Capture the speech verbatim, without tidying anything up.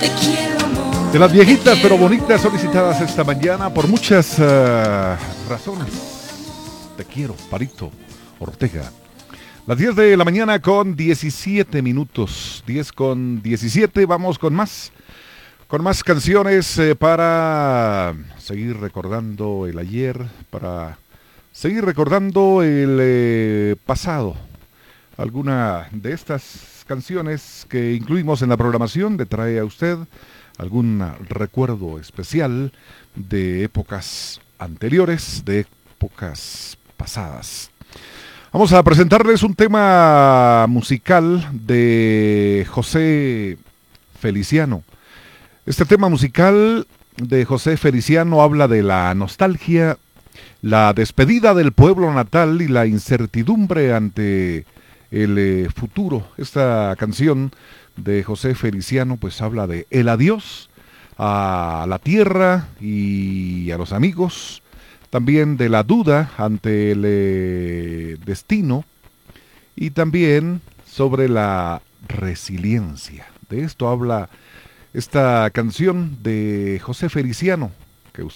De las viejitas pero bonitas solicitadas esta mañana por muchas uh, razones. Te quiero, Parito Ortega. Las diez de la mañana con diecisiete minutos. diez con diecisiete, vamos con más. Con más canciones eh, para seguir recordando el ayer, para seguir recordando el eh, pasado. Alguna de estas canciones que incluimos en la programación le trae a usted algún recuerdo especial de épocas anteriores, de épocas pasadas. Vamos a presentarles un tema musical de José Feliciano. Este tema musical de José Feliciano habla de la nostalgia, la despedida del pueblo natal y la incertidumbre ante el eh, futuro. Esta canción de José Feliciano pues habla de el adiós a la tierra y a los amigos, también de la duda ante el eh, destino y también sobre la resiliencia. De esto habla esta canción de José Feliciano,